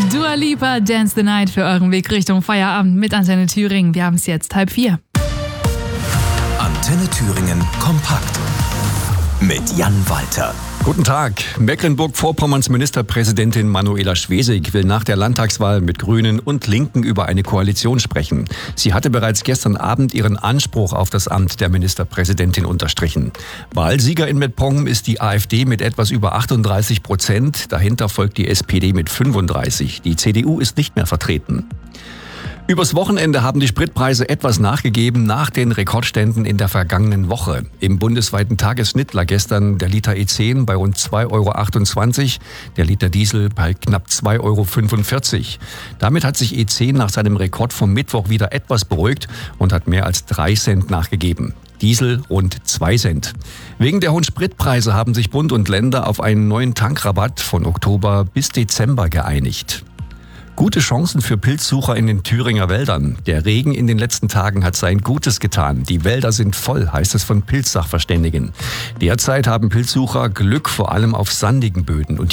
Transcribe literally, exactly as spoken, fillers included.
Dua Lipa, Dance the Night für euren Weg Richtung Feierabend mit Antenne Thüringen. Wir haben es jetzt halb vier. Antenne Thüringen kompakt mit Jan Walter. Guten Tag. Mecklenburg-Vorpommerns Ministerpräsidentin Manuela Schwesig will nach der Landtagswahl mit Grünen und Linken über eine Koalition sprechen. Sie hatte bereits gestern Abend ihren Anspruch auf das Amt der Ministerpräsidentin unterstrichen. Wahlsieger in Mettmann ist die AfD mit etwas über achtunddreißig Prozent. Dahinter folgt die S P D mit fünfunddreißig. Die C D U ist nicht mehr vertreten. Übers Wochenende haben die Spritpreise etwas nachgegeben nach den Rekordständen in der vergangenen Woche. Im bundesweiten Tagesschnitt lag gestern der Liter E zehn bei rund zwei Euro achtundzwanzig, der Liter Diesel bei knapp zwei Euro fünfundvierzig. Damit hat sich E zehn nach seinem Rekord vom Mittwoch wieder etwas beruhigt und hat mehr als drei Cent nachgegeben. Diesel rund zwei Cent. Wegen der hohen Spritpreise haben sich Bund und Länder auf einen neuen Tankrabatt von Oktober bis Dezember geeinigt. Gute Chancen für Pilzsucher in den Thüringer Wäldern. Der Regen in den letzten Tagen hat sein Gutes getan. Die Wälder sind voll, heißt es von Pilzsachverständigen. Derzeit haben Pilzsucher Glück vor allem auf sandigen Böden. Und